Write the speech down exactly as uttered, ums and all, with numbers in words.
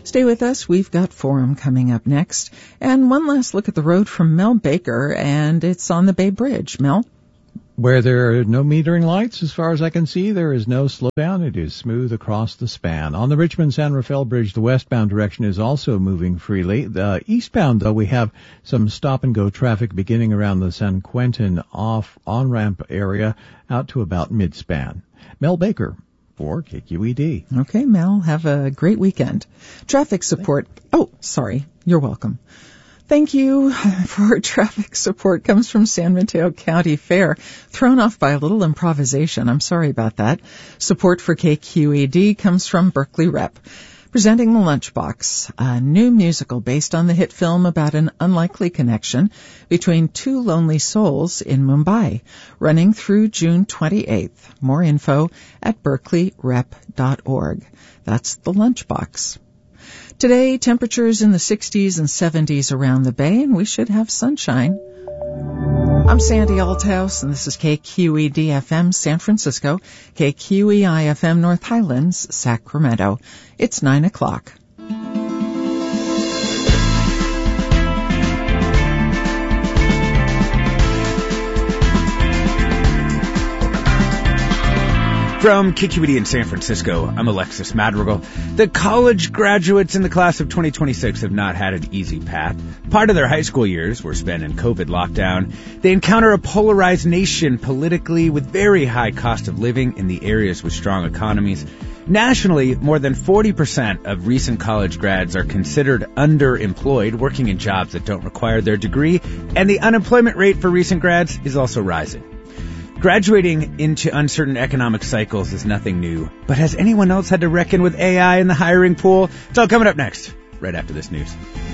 Stay with us. We've got Forum coming up next. And one last look at the road from Mel Baker, and it's on the Bay Bridge. Mel? Where there are no metering lights, as far as I can see, there is no slowdown. It is smooth across the span. On the Richmond-San Rafael Bridge, the westbound direction is also moving freely. The eastbound, though, we have some stop-and-go traffic beginning around the San Quentin off on-ramp area out to about mid-span. Mel Baker for K Q E D. Okay, Mel, have a great weekend. Traffic support. Oh, sorry. You're welcome. Thank you for traffic support comes from San Mateo County Fair. Thrown off by a little improvisation. I'm sorry about that. Support for K Q E D comes from Berkeley Rep. Presenting The Lunchbox, a new musical based on the hit film about an unlikely connection between two lonely souls in Mumbai, running through June twenty-eighth. More info at berkeley rep dot org. That's The Lunchbox. Today, temperatures in the sixties and seventies around the Bay, and we should have sunshine. I'm Sandy Althouse, and this is K Q E D F M San Francisco, K Q E I F M North Highlands, Sacramento. It's nine o'clock. From K Q E D in San Francisco, I'm Alexis Madrigal. The college graduates in the class of twenty twenty-six have not had an easy path. Part of their high school years were spent in COVID lockdown. They encounter a polarized nation politically with very high cost of living in the areas with strong economies. Nationally, more than forty percent of recent college grads are considered underemployed, working in jobs that don't require their degree, and the unemployment rate for recent grads is also rising. Graduating into uncertain economic cycles is nothing new, but has anyone else had to reckon with A I in the hiring pool? It's all coming up next, right after this news.